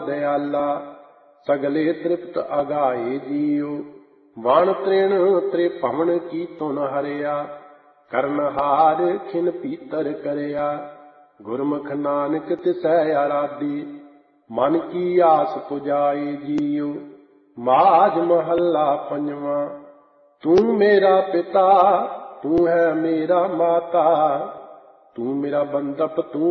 दयाला सगले तृप्त अगाए जियो। वाण तृण त्रिभुवन की तुन हरिया करनहार खिन पीतर करया। गुरमुख नानक तिसै आराधी मन की आस पुजाए जियो। माज महला पंजवा। तू मेरा पिता तू है मेरा माता तू मेरा बंधप तू